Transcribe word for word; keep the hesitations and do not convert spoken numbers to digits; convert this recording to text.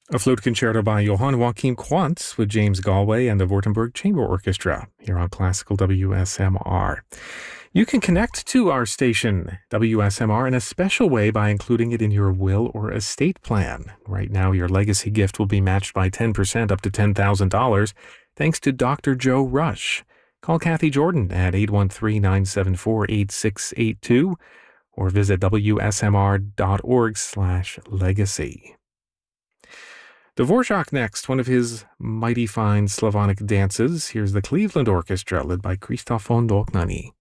A flute concerto by Johann Joachim Quantz with James Galway and the Württemberg Chamber Orchestra here on Classical W S M R. You can connect to our station, W S M R, in a special way by including it in your will or estate plan. Right now, your legacy gift will be matched by ten percent up to ten thousand dollars, thanks to Doctor Joe Rush. Call Kathy Jordan at eight one three, nine seven four, eight six eight two or visit W S M R dot org slash legacy. Dvorak next, one of his mighty fine Slavonic dances. Here's the Cleveland Orchestra led by Krzysztof von Dohnanyi.